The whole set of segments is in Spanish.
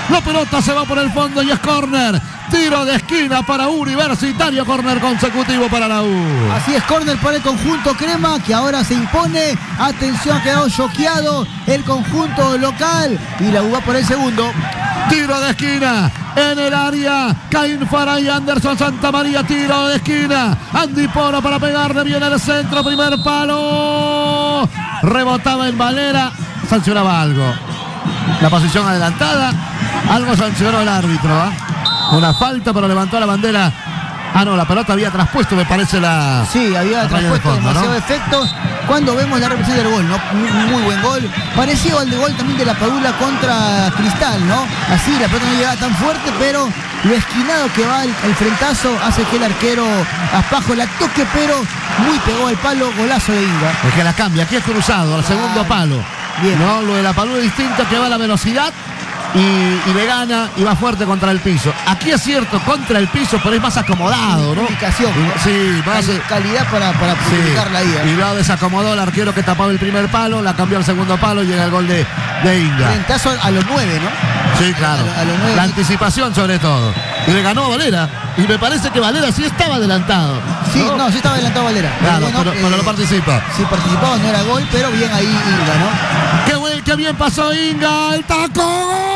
La pelota se va por el fondo y es córner. Tiro de esquina para Universitario, córner consecutivo para la U. Así es, córner para el conjunto crema, que ahora se impone. Atención, ha quedado choqueado el conjunto local y la U va por el segundo. Tiro de esquina en el área. Caín Fara y Anderson Santamaría. Tiro de esquina. Andy Poro para pegarle bien al centro. Primer palo. Rebotaba en Valera. Sancionaba algo. La posición adelantada. Algo sancionó el árbitro. Una falta, pero levantó la bandera. Ah, no, la pelota había traspuesto, me parece la... Sí, había traspuesto de demasiado efecto. Cuando vemos la repetición del gol, ¿no? Muy buen gol. Parecido al de gol también de la Padula contra Cristal, ¿no? Así, la pelota no llegaba tan fuerte, pero lo esquinado que va el frentazo hace que el arquero Aspajo la toque, pero muy pegó al palo. Golazo de Inga. Es que la cambia, aquí es cruzado, al segundo palo. Bien. No, lo de la Padula es distinto, que va a la velocidad y le gana y va fuerte contra el piso. Aquí es cierto, contra el piso, pero es más acomodado, ¿no? Comunicación, ¿no? Sí, más calidad para publicar la ida. Y lo desacomodó el arquero que tapaba el primer palo, la cambió al segundo palo y llega el gol de Inga. Frentazo a los 9, ¿no? Sí, claro. A los 9. La anticipación sobre todo. Y le ganó a Valera. Y me parece que Valera sí estaba adelantado. Sí, no, sí estaba adelantado Valera. Claro, pero no participa. Sí participaba, no era gol, pero bien ahí Inga, ¿no? Qué bien pasó Inga. El taco.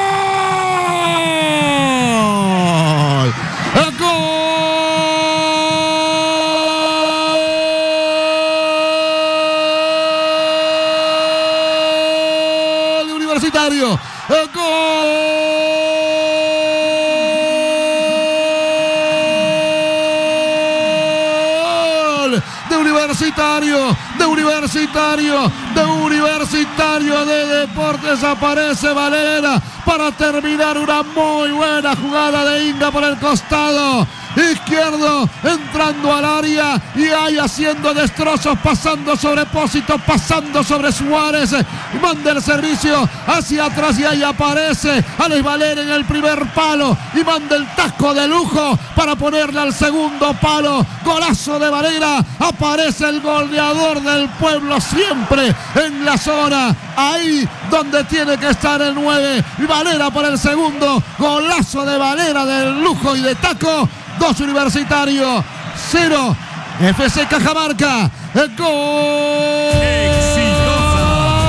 ¡El gol! De Universitario. ¡El gol! De Universitario. De Universitario. De Universitario de Deportes aparece Valera para terminar una muy buena jugada de Inga por el costado izquierdo, entrando al área y ahí haciendo destrozos, pasando sobre Pósito, pasando sobre Suárez, manda el servicio hacia atrás y ahí aparece Alex Valera en el primer palo y manda el taco de lujo para ponerle al segundo palo. Golazo de Valera, aparece el goleador del pueblo siempre en la zona, ahí donde tiene que estar el 9, y Valera por el segundo. Golazo de Valera, del lujo y de taco. 2 Universitario, 0 FC Cajamarca. ¡El gol! ¡Exitosa!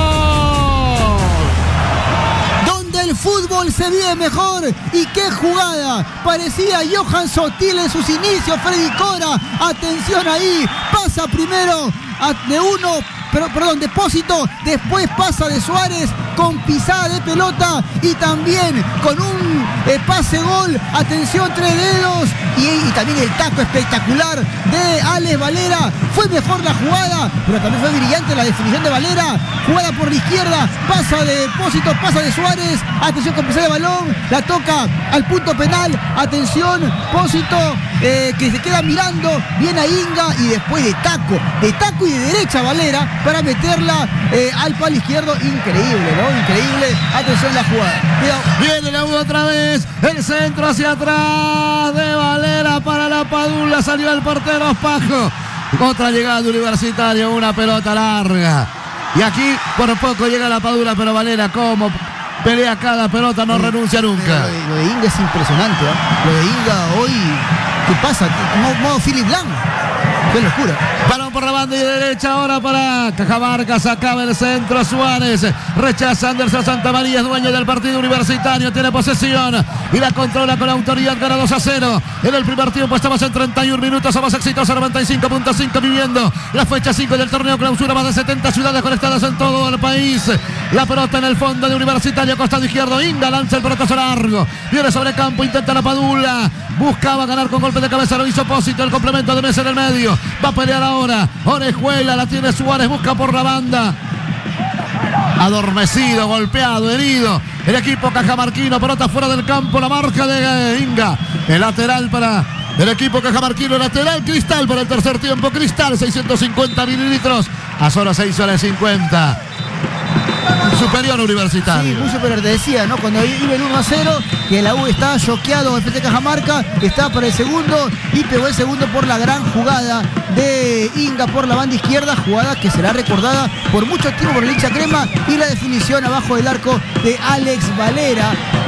Donde el fútbol se vive mejor. Y qué jugada. Parecía Johan Sotil en sus inicios. Freddy Cora. Atención ahí. Pasa primero de uno. Depósito, después pasa de Suárez con pisada de pelota y también con un pase gol, atención, 3 dedos y también el taco espectacular de Alex Valera. Fue mejor la jugada, pero también fue brillante la definición de Valera. Jugada por la izquierda, pasa de Depósito, pasa de Suárez, atención con pisada de balón, la toca al punto penal, atención, Pósito que se queda mirando, viene a Inga y después de taco y de derecha Valera para meterla al palo izquierdo. Increíble, ¿no? Increíble. Atención a la jugada. Cuidado. Viene la U otra vez. El centro hacia atrás de Valera para la Padula. Salió el portero Aspajo. Otra llegada de Universitario. Una pelota larga. Y aquí por poco llega la Padula, pero Valera como pelea cada pelota, no renuncia nunca. Lo de Inga es impresionante, ¿eh? Lo de Inga hoy, ¿qué pasa? Modo Philip Lang. ¡Qué locura! Balón por la banda y derecha ahora para Cajamarca. Sacaba el centro Suárez. Rechaza Anderson Santamaría. Es dueño del partido Universitario. Tiene posesión y la controla con autoridad. Gana 2-0. En el primer tiempo estamos en 31 minutos. Somos exitosos 95.5 viviendo la fecha 5 del torneo clausura. Más de 70 ciudades conectadas en todo el país. La pelota en el fondo de Universitario. Costado izquierdo. Inga lanza el pelotazo largo. Viene sobre campo. Intenta la Padula. Buscaba ganar con golpe de cabeza. Lo hizo Pósito. El complemento de Mesa en el medio. Va a pelear ahora. Orejuela la tiene Suárez. Busca por la banda. Adormecido, golpeado, herido. El equipo cajamarquino. Pelota fuera del campo. La marca de Inga. El lateral para el equipo cajamarquino. Lateral Cristal para el tercer tiempo. Cristal 650 mililitros. A solo 6 horas 50. Superior Universitario. Sí, muy superior, te decía, ¿no? Cuando iba el 1-0, que la U estaba choqueado, el FC Cajamarca estaba para el segundo y pegó el segundo por la gran jugada de Inga por la banda izquierda, jugada que será recordada por mucho tiempo por el hincha crema, y la definición abajo del arco de Alex Valera.